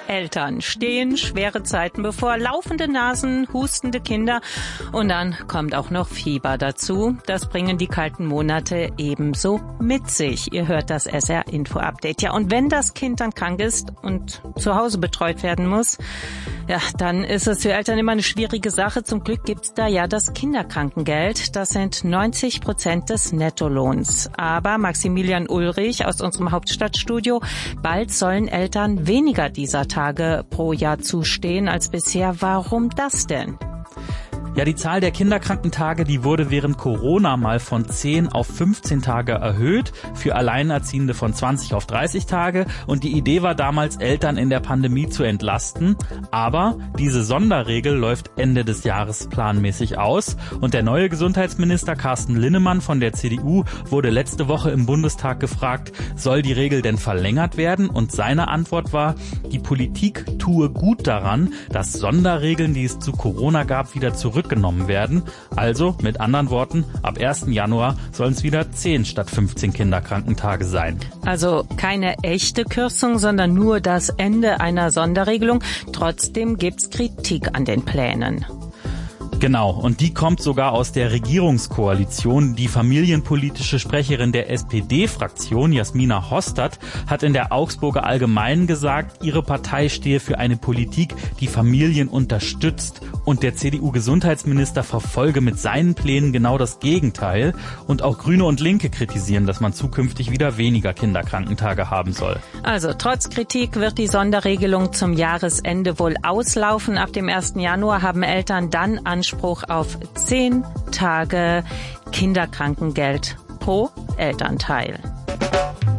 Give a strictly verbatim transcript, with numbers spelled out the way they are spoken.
Eltern stehen schwere Zeiten bevor, laufende Nasen, hustende Kinder und dann kommt auch noch Fieber dazu. Das bringen die kalten Monate ebenso mit sich. Ihr hört das S R Info Update. Ja, und wenn das Kind dann krank ist und zu Hause betreut werden muss, ja, dann ist es für Eltern immer eine schwierige Sache. Zum Glück gibt's da ja das Kinderkrankengeld. Das sind neunzig Prozent des Nettolohns. Aber Maximilian Ulrich aus unserem Hauptstadtstudio, bald sollen Eltern weniger dieser Tage pro Jahr zustehen als bisher. Warum das denn? Ja, die Zahl der Kinderkrankentage, die wurde während Corona mal von zehn auf fünfzehn Tage erhöht, für Alleinerziehende von zwanzig auf dreißig Tage. Und die Idee war damals, Eltern in der Pandemie zu entlasten. Aber diese Sonderregel läuft Ende des Jahres planmäßig aus. Und der neue Gesundheitsminister Carsten Linnemann von der C D U wurde letzte Woche im Bundestag gefragt, soll die Regel denn verlängert werden? Und seine Antwort war, die Politik tue gut daran, dass Sonderregeln, die es zu Corona gab, wieder zurück genommen werden. Also, mit anderen Worten, ab ersten Januar sollen es wieder zehn statt fünfzehn Kinderkrankentage sein. Also keine echte Kürzung, sondern nur das Ende einer Sonderregelung. Trotzdem gibt's Kritik an den Plänen. Genau, und die kommt sogar aus der Regierungskoalition. Die familienpolitische Sprecherin der S P D-Fraktion, Jasmina Hostert, hat in der Augsburger Allgemeinen gesagt, ihre Partei stehe für eine Politik, die Familien unterstützt. Und der C D U-Gesundheitsminister verfolge mit seinen Plänen genau das Gegenteil. Und auch Grüne und Linke kritisieren, dass man zukünftig wieder weniger Kinderkrankentage haben soll. Also trotz Kritik wird die Sonderregelung zum Jahresende wohl auslaufen. Ab dem ersten Januar haben Eltern dann Anspruch auf zehn Tage Kinderkrankengeld pro Elternteil.